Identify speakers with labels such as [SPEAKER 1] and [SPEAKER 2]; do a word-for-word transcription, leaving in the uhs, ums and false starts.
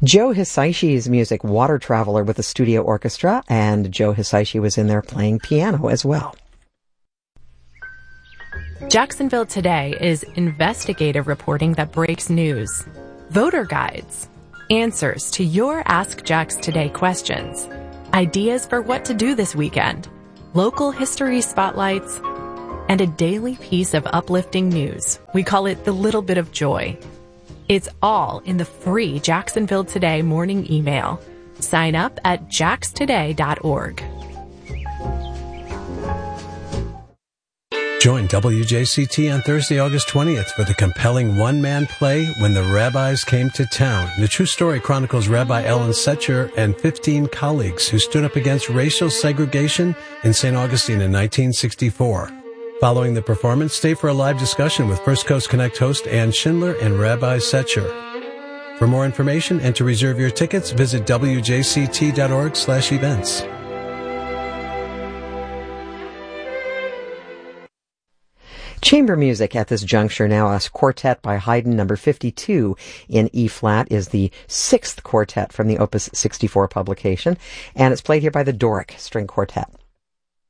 [SPEAKER 1] Joe Hisaishi's music, Water Traveler, with the studio orchestra, and Joe Hisaishi was in there playing piano as well.
[SPEAKER 2] Jacksonville Today is investigative reporting that breaks news, voter guides, answers to your Ask Jax Today questions, ideas for what to do this weekend, local history spotlights, and a daily piece of uplifting news. We call it the little bit of joy. It's all in the free Jacksonville Today morning email. Sign up at jax today dot org.
[SPEAKER 3] Join W J C T on Thursday, August twentieth for the compelling one-man play When the Rabbis Came to Town. The true story chronicles Rabbi Ellen Setcher and fifteen colleagues who stood up against racial segregation in Saint Augustine in nineteen sixty-four. Following the performance, stay for a live discussion with First Coast Connect host Ann Schindler and Rabbi Setcher. For more information and to reserve your tickets, visit w j c t dot org slash events.
[SPEAKER 1] Chamber music at this juncture now. A quartet by Haydn, number fifty-two in E-flat, is the sixth quartet from the Opus sixty-four publication, and it's played here by the Doric String Quartet.